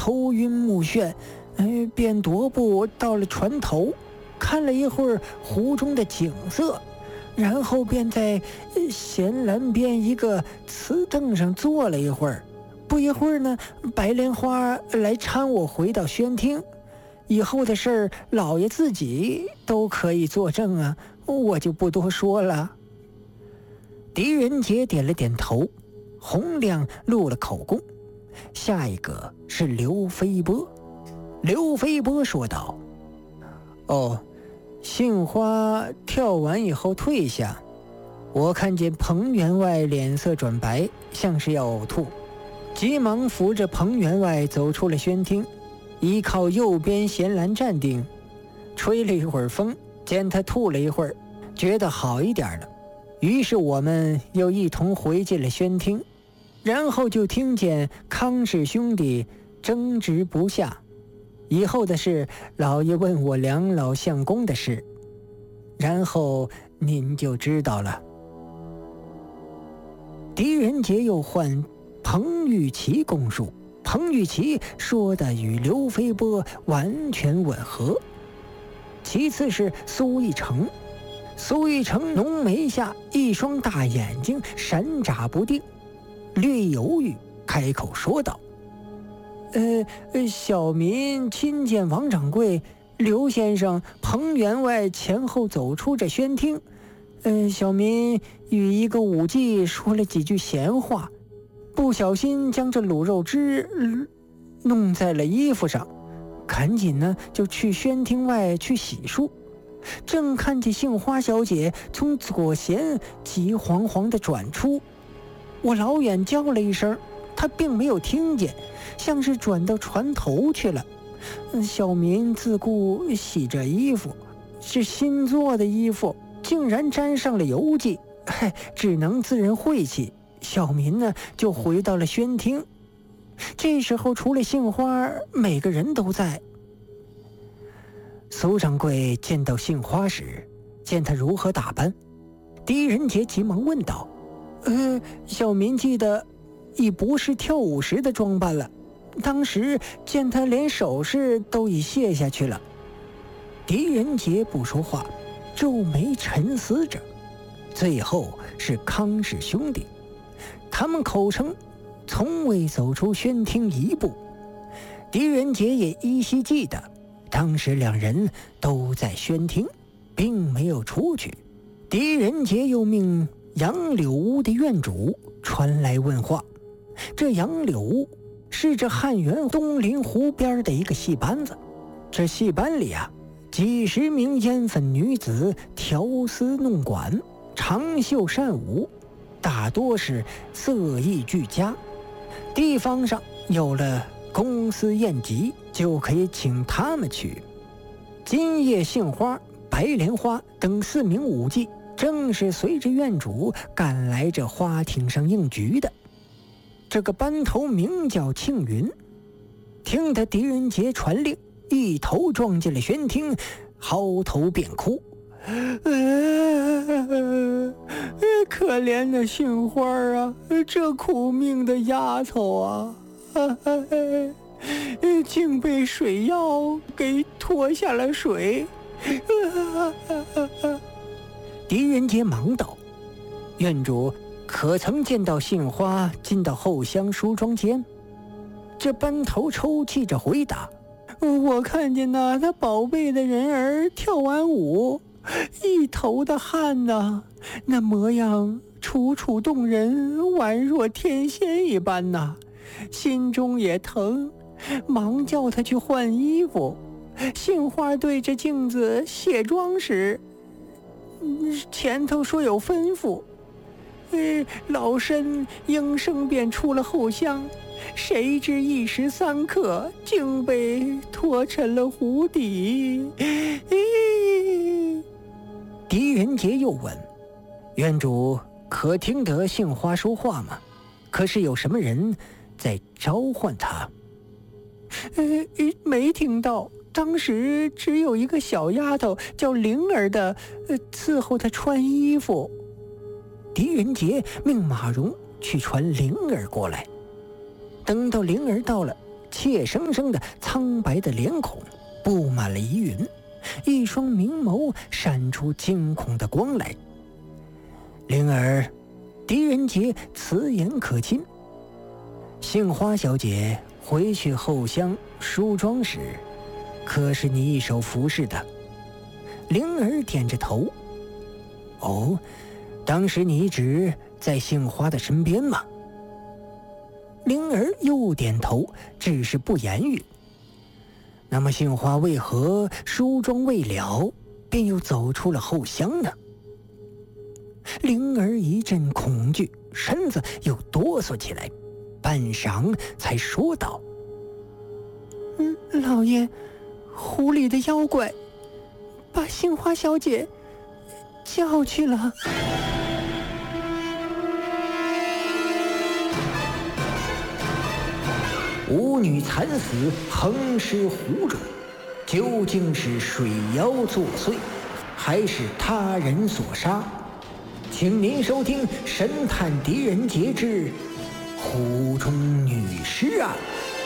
头晕目眩，便踱步到了船头，看了一会儿湖中的景色，然后便在舷栏边一个瓷凳上坐了一会儿。不一会儿呢，白莲花来搀我回到轩厅。以后的事儿，老爷自己都可以作证啊，我就不多说了。狄仁杰点了点头，洪亮录了口供。下一个是刘飞波。刘飞波说道：杏花跳完以后退下，我看见彭员外脸色转白，像是要呕吐，急忙扶着彭员外走出了轩厅，依靠右边闲栏站定，吹了一会儿风，见他吐了一会儿，觉得好一点了，于是我们又一同回进了轩厅，然后就听见康氏兄弟争执不下。以后的事，老爷问我两老相公的事，然后您就知道了。狄仁杰又唤彭玉琪供述，彭玉琪说的与刘飞波完全吻合。其次是苏一成，苏一成浓眉下一双大眼睛闪眨不定，略犹豫，开口说道：小民亲见王掌柜、刘先生、彭员外前后走出这轩厅，小民与一个舞伎说了几句闲话，不小心将这卤肉汁弄在了衣服上，赶紧呢就去轩厅外去洗漱，正看见杏花小姐从左弦急惶惶地转出，我老远叫了一声，她并没有听见，像是转到船头去了。小民自顾洗着衣服，是新做的衣服，竟然沾上了油迹，只能自认晦气。小民呢就回到了轩厅。这时候除了杏花，每个人都在。苏掌柜见到杏花时，见她如何打扮，狄仁杰急忙问道：小民记得已不是跳舞时的装扮了，当时见她连首饰都已卸下去了。狄仁杰不说话，皱眉沉思着。最后是康氏兄弟，他们口称从未走出轩厅一步。狄仁杰也依稀记得，当时两人都在轩厅，并没有出去。狄仁杰又命杨柳屋的院主传来问话。这杨柳屋是这汉源东临湖边的一个戏班子，这戏班里啊，几十名烟粉女子调丝弄管，长袖善舞，大多是色艺俱佳。地方上有了公司宴集，就可以请他们去。今夜杏花、白莲花等4名舞伎，正是随着院主赶来这花厅上应局的。这个班头名叫庆云，听得狄仁杰传令，一头撞进了轩厅，嚎啕便哭。可怜的杏花啊，这苦命的丫头啊，竟被水妖给拖下了水。狄仁杰忙道：院主可曾见到杏花进到后厢梳妆间？这班头抽泣着回答：我看见他宝贝的人儿跳完舞，一头的汗呐，那模样楚楚动人，宛若天仙一般呐，心中也疼，忙叫他去换衣服。杏花对着镜子卸妆时，前头说有吩咐，老身应声便出了后厢，谁知一时3刻，竟被拖沉了湖底。狄仁杰又问：院主可听得杏花说话吗？可是有什么人在召唤他？没听到，当时只有一个小丫头叫灵儿的伺候她穿衣服。狄仁杰命马蓉去传灵儿过来。等到灵儿到了， 怯生生的苍白的脸孔布满了疑云，一双明眸闪出惊恐的光来。灵儿，狄仁杰慈颜可亲。杏花小姐回去后乡梳妆时，可是你一手服侍的？灵儿点着头。哦，当时你一直在杏花的身边吗？灵儿又点头，只是不言语。那么杏花为何梳妆未了，便又走出了后乡呢？灵儿一阵恐惧，身子又哆嗦起来，半晌才说道：老爷，湖里的妖怪把杏花小姐叫去了。舞女惨死，横尸湖中，究竟是水妖作祟，还是他人所杀？请您收听《神探狄仁杰之湖中女尸案》。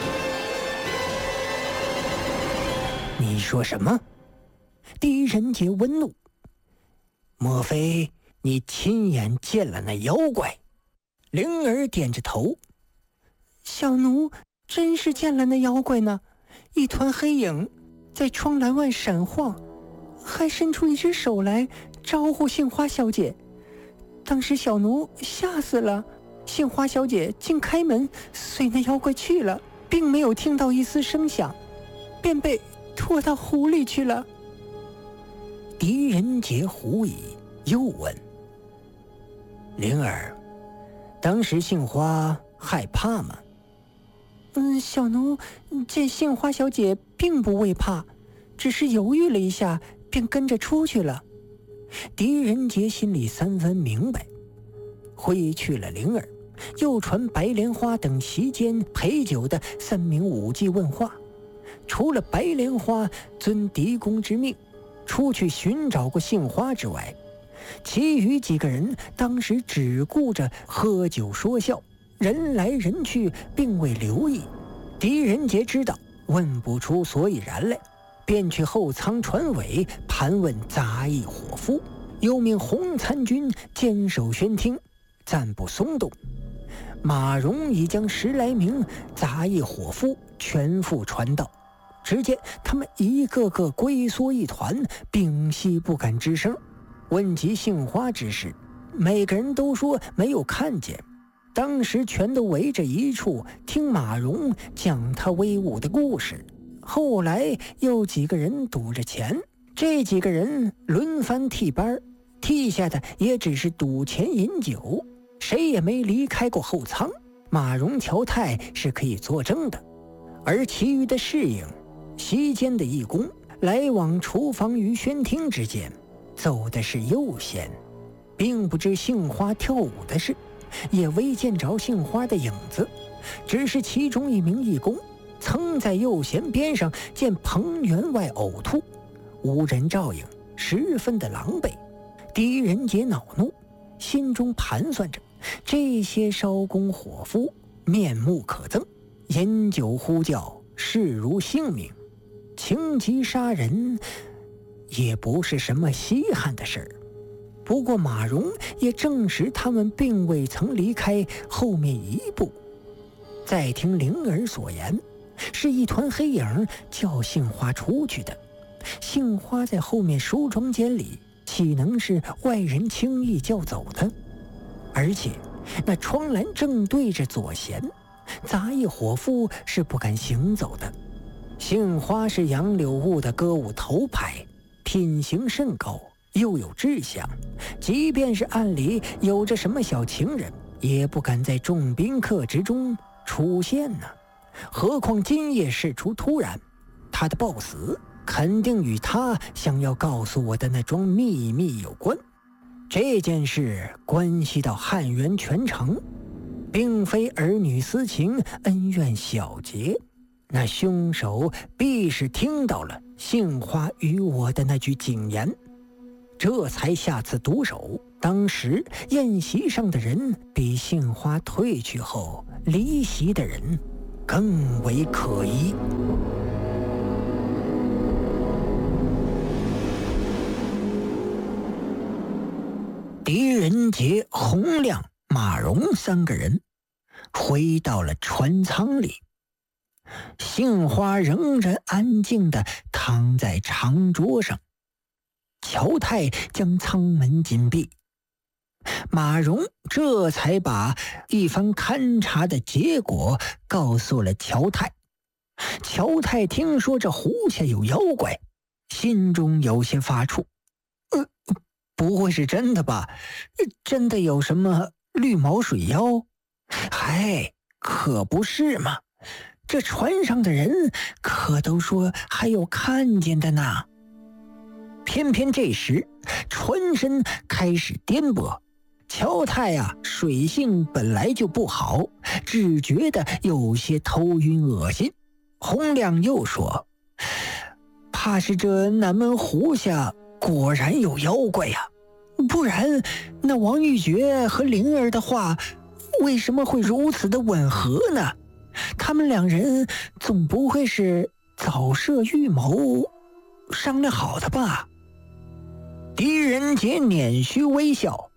你说什么？狄仁杰温怒。莫非你亲眼见了那妖怪？灵儿点着头。小奴真是见了那妖怪呢，一团黑影在窗栏外闪晃，还伸出一只手来招呼杏花小姐。当时小奴吓死了，杏花小姐竟开门随那妖怪去了，并没有听到一丝声响，便被拖到湖里去了。狄仁杰狐疑，又问：灵儿，当时杏花害怕吗？小奴见杏花小姐并不畏怕，只是犹豫了一下，便跟着出去了。狄仁杰心里三分明白，挥去了灵儿，又传白莲花等席间陪酒的3名武技问话。除了白莲花遵狄公之命出去寻找过杏花之外，其余几个人当时只顾着喝酒说笑，人来人去，并未留意。狄仁杰知道问不出所以然来，便去后舱船尾盘问杂役伙夫，又命洪参军坚守宣厅，暂不松动。马荣已将10来名杂役伙夫全副传到，只见他们一个个龟缩一团，屏息不敢吱声。问及杏花之事，每个人都说没有看见，当时全都围着一处听马荣讲他威武的故事。后来又几个人赌着钱，这几个人轮番替班，替下的也只是赌钱饮酒，谁也没离开过后舱。马荣、乔泰是可以作证的，而其余的侍应、席间的义工，来往厨房与宣厅之间，走的是右贤，并不知杏花跳舞的事，也未见着杏花的影子，只是其中一名义工曾在右贤边上见彭员外呕吐，无人照应，十分的狼狈。狄仁杰恼怒，心中盘算着这些烧工伙夫面目可憎，饮酒呼叫，视如性命，情急杀人也不是什么稀罕的事儿。不过马荣也证实他们并未曾离开后面一步。再听灵儿所言，是一团黑影叫杏花出去的。杏花在后面梳妆间里，岂能是外人轻易叫走的？而且那窗栏正对着左贤，杂役伙夫是不敢行走的。杏花是杨柳坞的歌舞头牌，品行甚高，又有志向，即便是暗里有着什么小情人，也不敢在众宾客之中出现呢。何况今夜事出突然，他的暴死肯定与他想要告诉我的那桩秘密有关。这件事关系到汉源全城，并非儿女私情、恩怨小节，那凶手必是听到了杏花与我的那句警言，这才下此毒手。当时宴席上的人比杏花退去后离席的人更为可疑。狄仁杰、洪亮、马荣三个人回到了船舱里，杏花仍然安静地躺在长桌上。乔太将舱门紧闭，马荣这才把一番勘察的结果告诉了乔太。乔太听说这湖下有妖怪，心中有些发怵。不会是真的吧？真的有什么绿毛水妖？嗨，可不是嘛！这船上的人可都说还有看见的呢。偏偏这时船身开始颠簸，乔太水性本来就不好，只觉得有些头晕恶心。洪亮又说，怕是这南门湖下果然有妖怪呀，不然那王玉珏和灵儿的话为什么会如此的吻合呢？他们两人总不会是早设预谋商量好的吧？狄仁杰捻须微笑，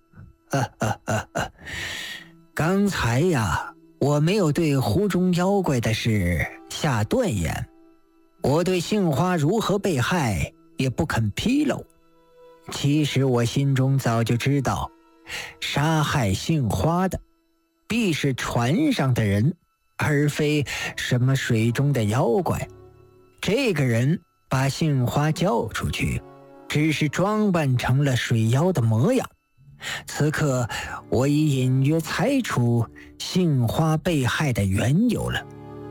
刚才我没有对湖中妖怪的事下断言，我对杏花如何被害也不肯披露。其实我心中早就知道，杀害杏花的必是船上的人，而非什么水中的妖怪。这个人把杏花叫出去，只是装扮成了水妖的模样。此刻我已隐约猜出杏花被害的缘由了。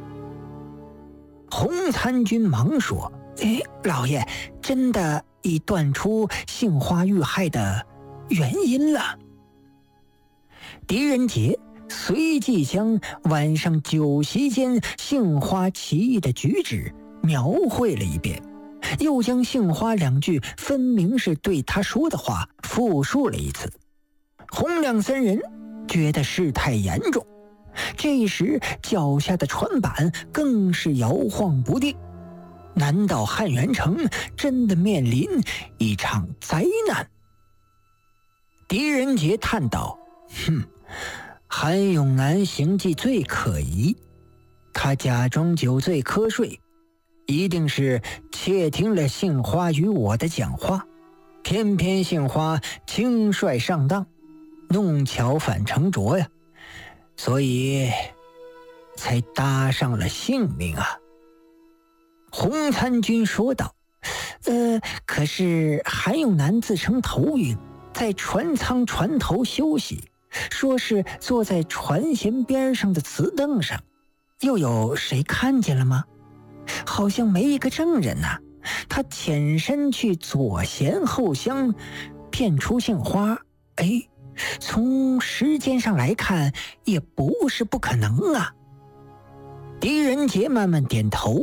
洪参军忙说，老爷真的已断出杏花遇害的原因了。狄仁杰随即将晚上酒席间杏花奇异的举止描绘了一遍，又将杏花两句分明是对他说的话复述了一次。洪亮三人觉得事态严重，这时脚下的船板更是摇晃不定。难道汉元城真的面临一场灾难？狄仁杰叹道，韩永南行迹最可疑，他假装酒醉瞌睡，一定是窃听了杏花与我的讲话，偏偏杏花轻率上当，弄巧反成拙呀，所以才搭上了性命啊。洪参军说道，可是韩永南自称头晕，在船舱船头休息，说是坐在船舷边上的瓷凳上，又有谁看见了吗？好像没一个证人呐。他潜身去左舷后厢骗出杏花，从时间上来看也不是不可能啊。狄仁杰慢慢点头，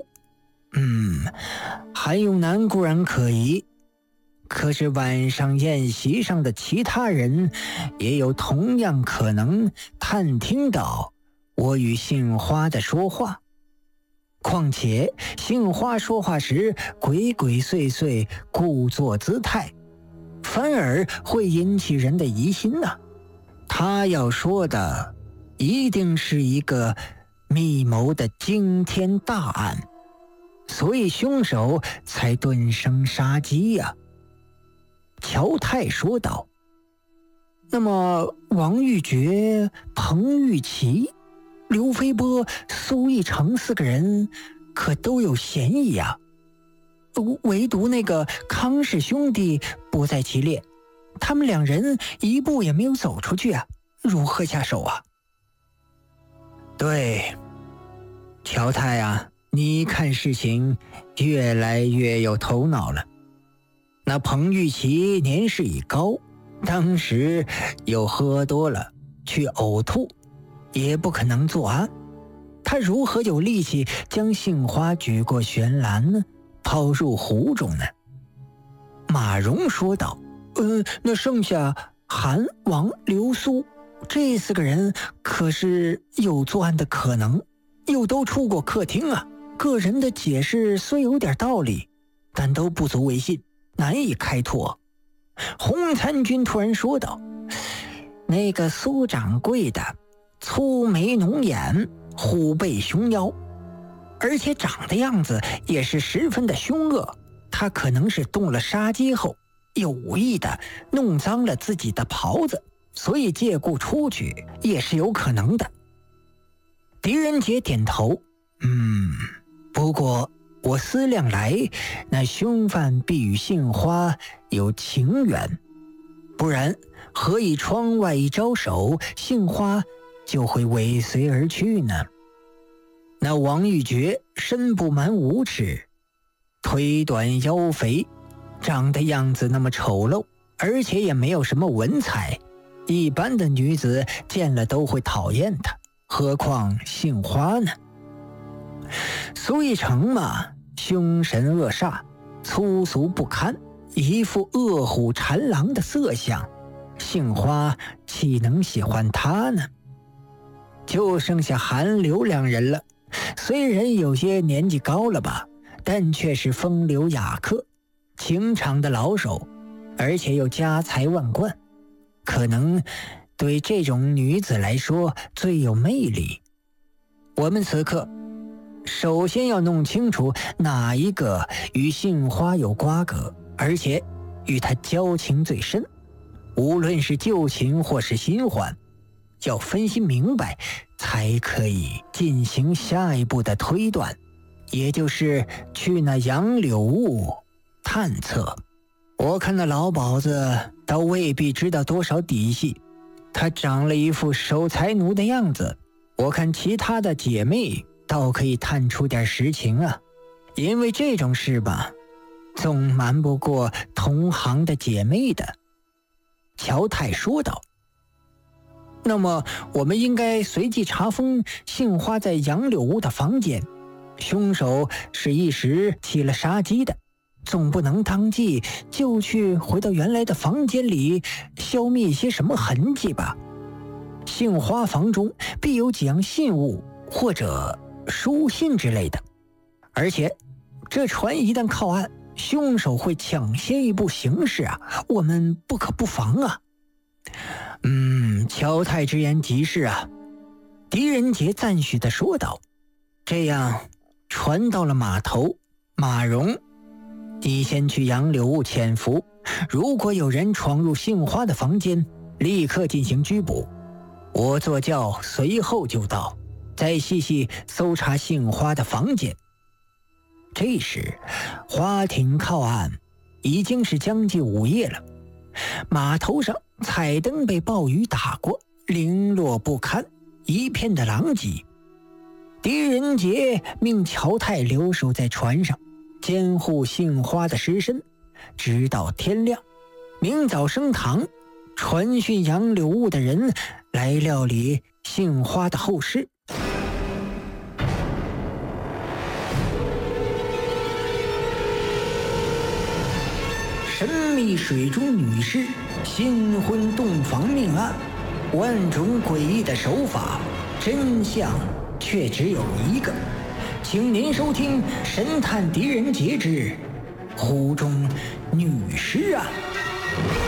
韩永南固然可疑，可是晚上宴席上的其他人也有同样可能探听到我与杏花的说话。况且杏花说话时鬼鬼祟祟，故作姿态，反而会引起人的疑心呐。他要说的一定是一个密谋的惊天大案，所以凶手才顿生杀机呀。乔太说道，那么王玉珏、彭玉琪、刘飞波、苏义成四个人可都有嫌疑啊，唯独那个康氏兄弟不在其列，他们两人一步也没有走出去啊，如何下手啊？对，乔太你看事情越来越有头脑了。那彭玉琪年事已高，当时又喝多了去呕吐，也不可能作案，他如何有力气将杏花举过悬栏呢，抛入湖中呢？马荣说道，那剩下韩、王、刘、苏这四个人可是有作案的可能， 又都出过客厅啊，个人的解释虽有点道理，但都不足为信，难以开脱。洪参军突然说道：“那个苏掌柜的，粗眉浓眼，虎背熊腰，而且长的样子也是十分的凶恶。他可能是动了杀机后，有意的弄脏了自己的袍子，所以借故出去也是有可能的。”狄仁杰点头，不过我思量来，那凶犯必与杏花有情缘，不然何以窗外一招手，杏花就会尾随而去呢？那王玉珏身不满5尺，腿短腰肥，长的样子那么丑陋，而且也没有什么文采，一般的女子见了都会讨厌他，何况杏花呢？苏一成嘛，凶神恶煞，粗俗不堪，一副恶虎缠狼的色相，杏花岂能喜欢他呢？就剩下韩流2人了，虽然有些年纪高了吧，但却是风流雅客，情场的老手，而且又家财万贯，可能对这种女子来说最有魅力。我们此刻首先要弄清楚哪一个与杏花有瓜葛，而且与她交情最深，无论是旧情或是新欢，要分析明白才可以进行下一步的推断，也就是去那杨柳坞探测。我看那老鸨子倒未必知道多少底细，他长了一副守财奴的样子，我看其他的姐妹倒可以探出点实情啊，因为这种事吧，总瞒不过同行的姐妹的。乔太说道：“那么我们应该随即查封杏花在杨柳坞的房间，凶手是一时起了杀机的，总不能当即就去回到原来的房间里消灭些什么痕迹吧？杏花房中必有几样信物或者书信之类的，而且这船一旦靠岸，凶手会抢先一步行事啊，我们不可不防啊。”乔太之言极是啊，狄仁杰赞许地说道。这样，船到了码头，马荣，你先去杨柳坞潜伏，如果有人闯入杏花的房间，立刻进行拘捕。我坐轿随后就到，再细细搜查杏花的房间。这时，花艇靠岸，已经是将近午夜了。码头上彩灯被暴雨打过，零落不堪，一片的狼藉。狄仁杰命乔太留守在船上，监护杏花的尸身，直到天亮。明早升堂，传讯杨柳坞的人来料理杏花的后事。神秘水中女尸新婚洞房命案，万种诡异的手法，真相却只有一个。请您收听《神探狄仁杰之湖中女尸案》。